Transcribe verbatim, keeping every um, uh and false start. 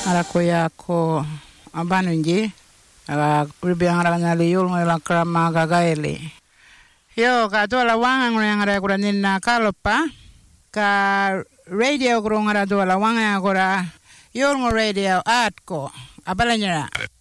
arako yako abanunji aga ribiang ranga liul ngala krama gagaeli yo ka tola wanga ngara kura ninna kalopa ka radio kurungara tola wanga kura yul ngo radio atko abalanyara